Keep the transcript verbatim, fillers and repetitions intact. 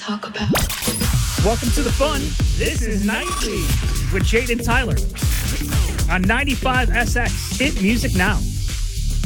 talk about. Welcome to the fun. This is Nightly with Jade and Tyler on ninety-five S X. Hit music now.